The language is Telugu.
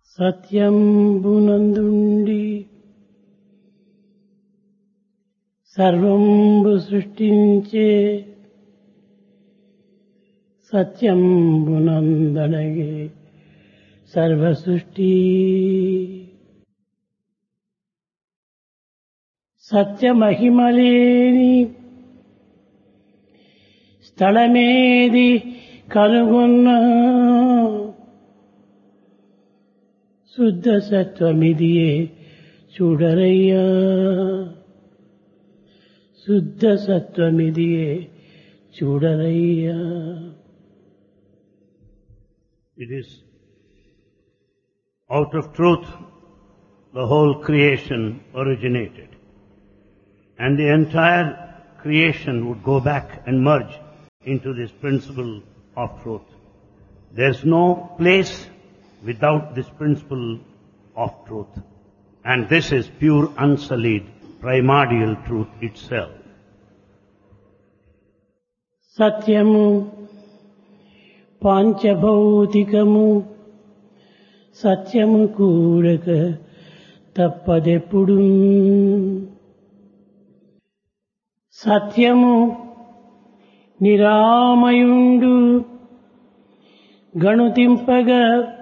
సత్యంబునందుండి సర్వంబు సృష్టించే సత్యంబునందనగే సర్వ సృష్టి సత్యమహిమలేని స్థలమేది కనుగొన్నా శుద్ధ సత్వమిదియే చూడరయ్యా శుద్ధ సత్వమిదియే చూడరయ్యా. It is out of truth the whole creation originated, and the entire creation would go back and merge into this principle of truth. There's no place without this principle of truth, and this is pure unsullied primordial truth itself. సత్యము పాంచభౌతికము సత్యము కూడక తప్పదెప్పుడు సత్యము నిరామయుండు గణుతింపగా